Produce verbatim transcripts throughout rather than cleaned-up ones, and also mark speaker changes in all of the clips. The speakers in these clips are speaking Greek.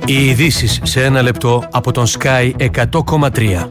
Speaker 1: Οι ειδήσεις σε ένα λεπτό από τον Sky εκατό κόμμα τρία.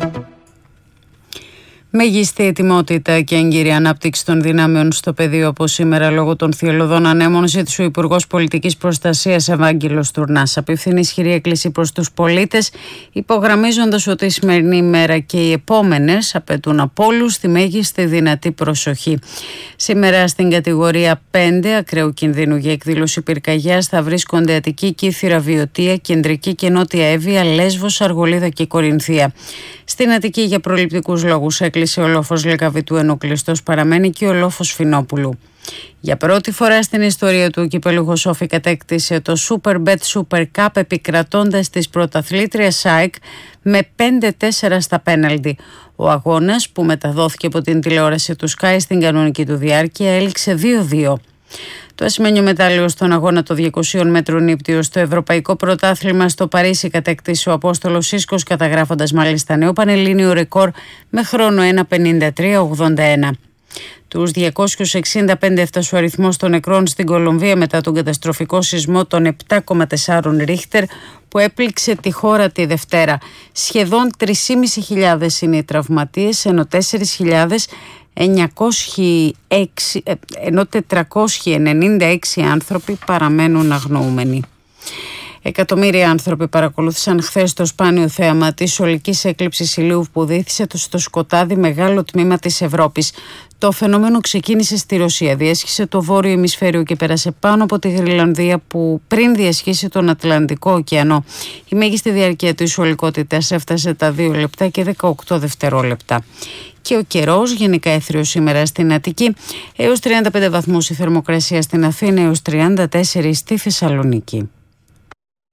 Speaker 2: Μέγιστη ετοιμότητα και έγκυρη ανάπτυξη των δυνάμεων στο πεδίο από σήμερα λόγω των θυελλωδών ανέμων, ζήτησε ο Υπουργός Πολιτικής Προστασίας Ευάγγελος Τουρνάς. Απευθύνει ισχυρή έκκληση προς τους πολίτες, υπογραμμίζοντας ότι η σημερινή ημέρα και οι επόμενες απαιτούν από όλους τη μέγιστη δυνατή προσοχή. Σήμερα στην κατηγορία πέντε ακραίου κινδύνου για εκδήλωση πυρκαγιάς θα βρίσκονται Αττική, Κύθυρα, Βιωτία, Κεντρική και Νότια Εύβοια, Λέσβος, Αργολίδα και Κορινθία. Στην Αττική για προληπτικούς λόγους έκλεισε ο λόφος Λεκαβητού, ενώ κλειστός παραμένει και ο λόφος Φινόπουλου. Για πρώτη φορά στην ιστορία του, ο κυπελούχος Όφη κατέκτησε το Superbet Super Cup επικρατώντας της πρωταθλήτριας ΑΕΚ με πέντε τέσσερα στα πέναλτι. Ο αγώνας, που μεταδόθηκε από την τηλεόραση του Sky στην κανονική του διάρκεια, έληξε δύο δύο. Το ασημένιο μετάλλιο στον αγώνα των διακοσίων μέτρων ύπτιο στο Ευρωπαϊκό Πρωτάθλημα στο Παρίσι κατέκτησε ο Απόστολος Σίσκος, καταγράφοντας μάλιστα νέο πανελλήνιο ρεκόρ με χρόνο ένα πενήντα τρία ογδόντα ένα. Τους διακόσιους εξήντα πέντε έφτασε ο αριθμός των νεκρών στην Κολομβία μετά τον καταστροφικό σεισμό των επτά κόμμα τέσσερα Ρίχτερ που έπληξε τη χώρα τη Δευτέρα. Σχεδόν τρεις χιλιάδες πεντακόσιοι είναι οι τραυματίες, ενώ τέσσερις χιλιάδες εννιακόσιοι έξι, ενώ τετρακόσιοι ενενήντα έξι άνθρωποι παραμένουν αγνοούμενοι. Εκατομμύρια άνθρωποι παρακολούθησαν χθες το σπάνιο θέαμα της ολικής έκλειψης ηλίου που δίθυσε στο σκοτάδι μεγάλο τμήμα της Ευρώπης. Το φαινόμενο ξεκίνησε στη Ρωσία, διέσχισε το βόρειο ημισφαίριο και πέρασε πάνω από τη Γροιλανδία που πριν διασχίσει τον Ατλαντικό ωκεανό. Η μέγιστη διάρκεια της ολικότητας έφτασε τα δύο λεπτά και δεκαοκτώ δευτερόλεπτα. Και ο καιρός, γενικά έθριος σήμερα στην Αττική, έως τριάντα πέντε βαθμούς η θερμοκρασία στην Αθήνα, έως τριάντα τέσσερα στη Θεσσαλονίκη.